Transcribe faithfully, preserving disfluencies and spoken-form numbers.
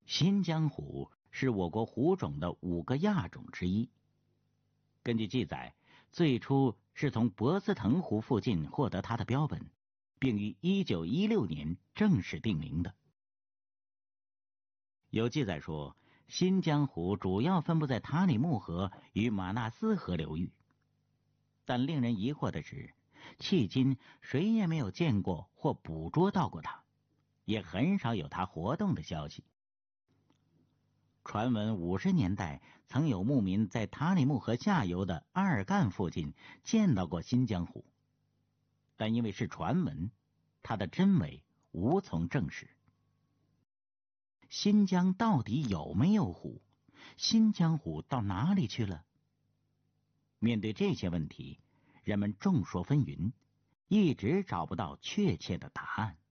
新疆虎是我国虎种的五个亚种之一。根据记载，最初是从博斯腾湖附近获得它的标本，并于一九一六年正式定名的。有记载说，新疆虎主要分布在塔里木河与马纳斯河流域，但令人疑惑的是，迄今谁也没有见过或捕捉到过它，也很少有它活动的消息。传闻五十年代曾有牧民在塔里木河下游的阿尔干附近见到过新疆虎，但因为是传闻，它的真伪无从证实。新疆到底有没有虎？新疆虎到哪里去了？面对这些问题，人们众说纷纭，一直找不到确切的答案。